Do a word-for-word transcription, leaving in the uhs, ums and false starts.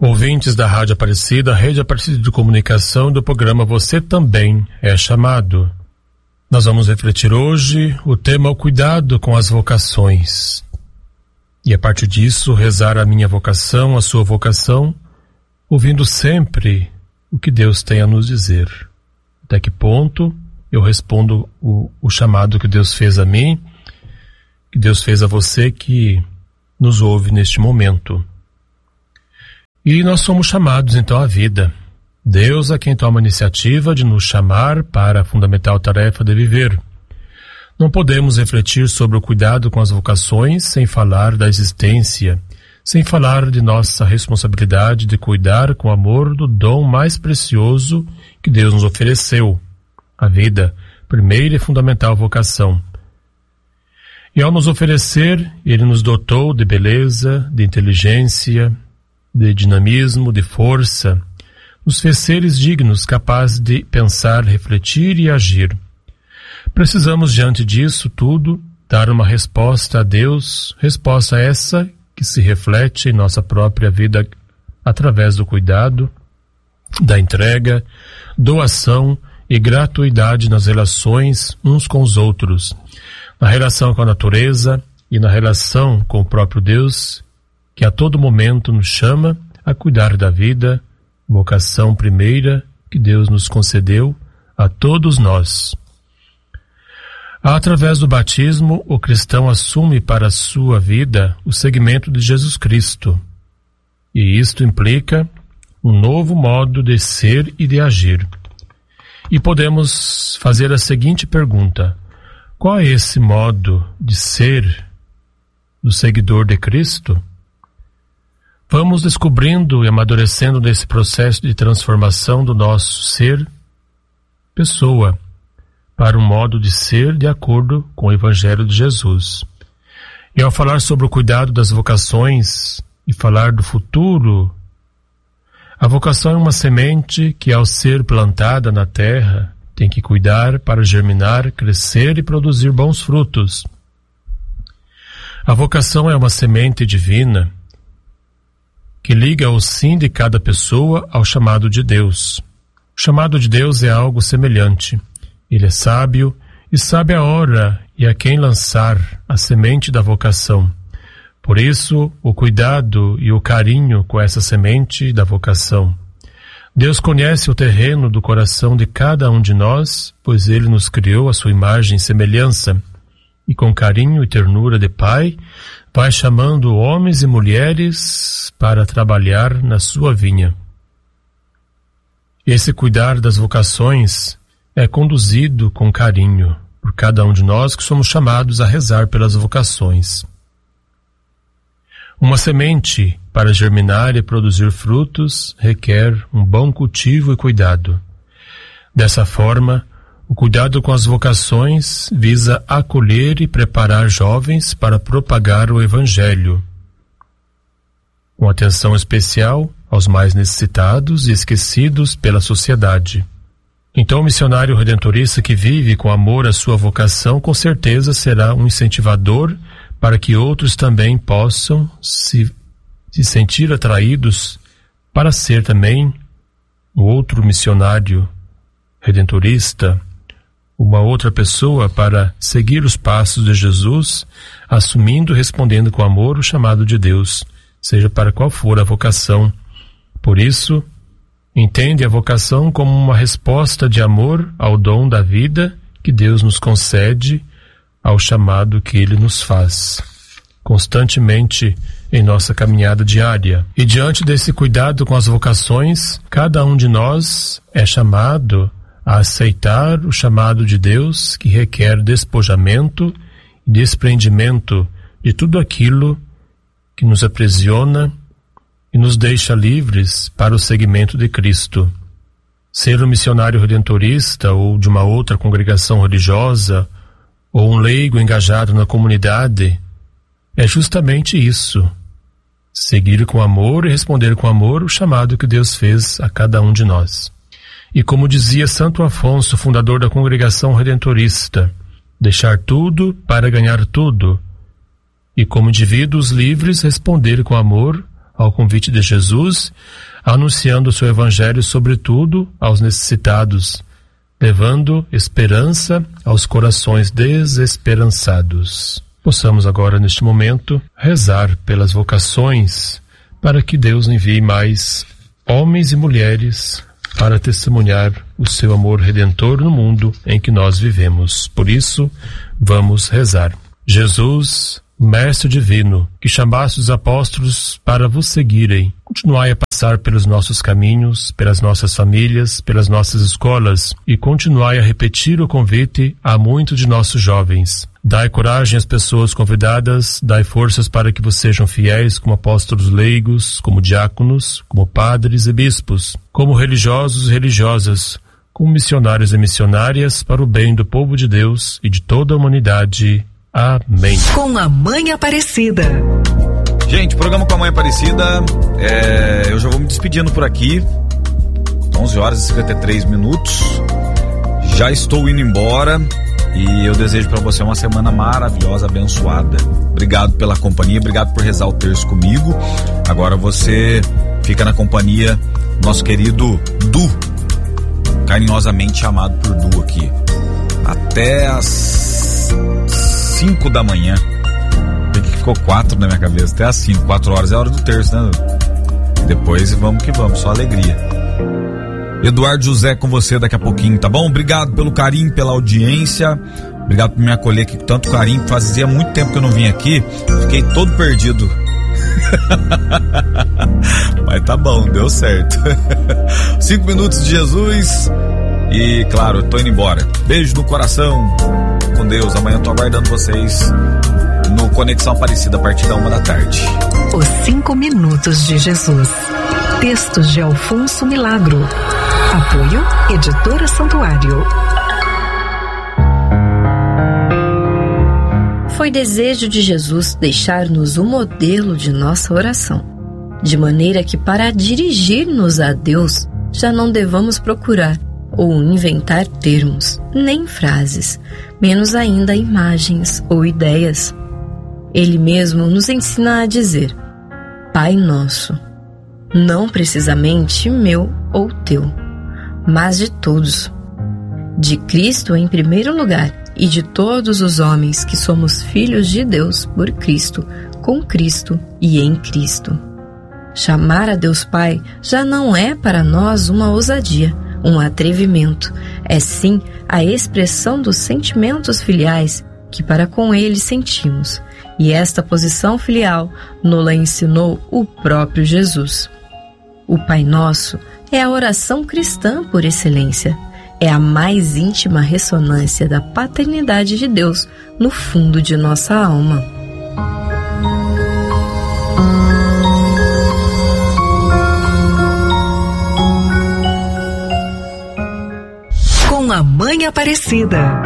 Ouvintes da Rádio Aparecida, Rede Aparecida de Comunicação, do programa Você Também é Chamado. Nós vamos refletir hoje o tema o cuidado com as vocações. E a partir disso, rezar a minha vocação, a sua vocação, ouvindo sempre o que Deus tem a nos dizer. Até que ponto eu respondo o, o chamado que Deus fez a mim, que Deus fez a você que nos ouve neste momento. E nós somos chamados então à vida. Deus é quem toma a iniciativa de nos chamar para a fundamental tarefa de viver. Não podemos refletir sobre o cuidado com as vocações sem falar da existência, sem falar de nossa responsabilidade de cuidar com amor do dom mais precioso que Deus nos ofereceu, a vida, primeira e fundamental vocação. E ao nos oferecer, Ele nos dotou de beleza, de inteligência, de dinamismo, de força, nos fez seres dignos, capazes de pensar, refletir e agir. Precisamos, diante disso tudo, dar uma resposta a Deus, resposta essa que se reflete em nossa própria vida através do cuidado, da entrega, doação e gratuidade nas relações uns com os outros, na relação com a natureza e na relação com o próprio Deus, que a todo momento nos chama a cuidar da vida, vocação primeira que Deus nos concedeu a todos nós. Através do batismo, o cristão assume para a sua vida o seguimento de Jesus Cristo, e isto implica um novo modo de ser e de agir. E podemos fazer a seguinte pergunta: qual é esse modo de ser do seguidor de Cristo? Vamos descobrindo e amadurecendo nesse processo de transformação do nosso ser, pessoa, para um modo de ser de acordo com o Evangelho de Jesus. E ao falar sobre o cuidado das vocações e falar do futuro, a vocação é uma semente que, ao ser plantada na terra, tem que cuidar para germinar, crescer e produzir bons frutos. A vocação é uma semente divina que liga o sim de cada pessoa ao chamado de Deus. O chamado de Deus é algo semelhante. Ele é sábio e sabe a hora e a quem lançar a semente da vocação. Por isso, o cuidado e o carinho com essa semente da vocação. Deus conhece o terreno do coração de cada um de nós, pois Ele nos criou a sua imagem e semelhança, e com carinho e ternura de Pai, vai chamando homens e mulheres para trabalhar na sua vinha. Esse cuidar das vocações é conduzido com carinho por cada um de nós que somos chamados a rezar pelas vocações. Uma semente, para germinar e produzir frutos, requer um bom cultivo e cuidado. Dessa forma, o cuidado com as vocações visa acolher e preparar jovens para propagar o Evangelho, com atenção especial aos mais necessitados e esquecidos pela sociedade. Então, o missionário redentorista que vive com amor a sua vocação, com certeza será um incentivador para que outros também possam se, se sentir atraídos para ser também o outro missionário redentorista, uma outra pessoa para seguir os passos de Jesus, assumindo e respondendo com amor o chamado de Deus, seja para qual for a vocação. Por isso, entende a vocação como uma resposta de amor ao dom da vida que Deus nos concede, ao chamado que Ele nos faz, constantemente em nossa caminhada diária. E diante desse cuidado com as vocações, cada um de nós é chamado a aceitar o chamado de Deus, que requer despojamento e desprendimento de tudo aquilo que nos aprisiona e nos deixa livres para o seguimento de Cristo. Ser um missionário redentorista ou de uma outra congregação religiosa ou um leigo engajado na comunidade é justamente isso: seguir com amor e responder com amor o chamado que Deus fez a cada um de nós. E como dizia Santo Afonso, fundador da congregação redentorista, deixar tudo para ganhar tudo, e como indivíduos livres responder com amor ao convite de Jesus, anunciando o seu evangelho sobretudo aos necessitados, levando esperança aos corações desesperançados. Possamos agora, neste momento, rezar pelas vocações, para que Deus envie mais homens e mulheres para testemunhar o seu amor redentor no mundo em que nós vivemos. Por isso, vamos rezar. Jesus, Mestre divino, que chamaste os apóstolos para vos seguirem, continuai a passar pelos nossos caminhos, pelas nossas famílias, pelas nossas escolas, e continuai a repetir o convite a muitos de nossos jovens. Dai coragem às pessoas convidadas, dai forças para que vos sejam fiéis como apóstolos leigos, como diáconos, como padres e bispos, como religiosos e religiosas, como missionários e missionárias para o bem do povo de Deus e de toda a humanidade. Amém. Com a Mãe Aparecida. Gente, programa com a Mãe Aparecida, é, eu já vou me despedindo por aqui. onze horas e cinquenta e três minutos. Já estou indo embora e eu desejo para você uma semana maravilhosa, abençoada. Obrigado pela companhia, obrigado por rezar o terço comigo. Agora você fica na companhia do nosso querido Du, carinhosamente chamado por Du aqui. Até as cinco da manhã. Que ficou quatro na minha cabeça, até às cinco, quatro horas é a hora do terço, né? Depois vamos que vamos, só alegria. Eduardo José com você daqui a pouquinho, tá bom? Obrigado pelo carinho, pela audiência, obrigado por me acolher aqui com tanto carinho. Fazia muito tempo que eu não vim aqui, fiquei todo perdido. Mas tá bom, deu certo. Cinco minutos de Jesus e, claro, eu tô indo embora. Beijo no coração, com Deus. Amanhã eu tô aguardando vocês no Conexão Aparecida a partir da uma da tarde. Os Cinco Minutos de Jesus. Textos de Alfonso Milagro. Apoio Editora Santuário. Foi desejo de Jesus deixar-nos o modelo de nossa oração, de maneira que para dirigir-nos a Deus já não devamos procurar ou inventar termos, nem frases, menos ainda imagens ou ideias. Ele mesmo nos ensina a dizer: Pai Nosso, não precisamente meu ou teu, mas de todos, de Cristo em primeiro lugar e de todos os homens que somos filhos de Deus por Cristo, com Cristo e em Cristo. Chamar a Deus Pai já não é para nós uma ousadia, um atrevimento, é sim a expressão dos sentimentos filiais que para com Ele sentimos. E esta posição filial nos-la ensinou o próprio Jesus. O Pai Nosso é a oração cristã por excelência. É a mais íntima ressonância da paternidade de Deus no fundo de nossa alma. Com a Mãe Aparecida.